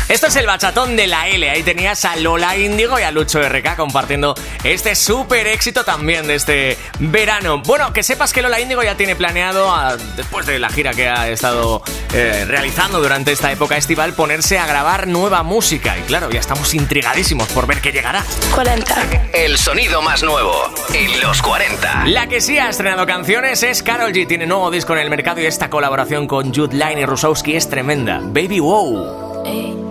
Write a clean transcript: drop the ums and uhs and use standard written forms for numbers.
Esto es el bachatón de la L. Ahí tenías a Lola Índigo y a Lucho RK compartiendo este súper éxito también de este verano. Bueno, que sepas que Lola Índigo ya tiene planeado, después de la gira que ha estado realizando durante esta época estival, ponerse a grabar nueva música. Y claro, ya estamos intrigadísimos por ver qué llegará. 40. El sonido más nuevo en los 40. La que sí ha estrenado canciones es Karol G. Tiene nuevo disco en el mercado y esta colaboración con Jude Line y Rusowski es tremenda. Baby Wow. Hey.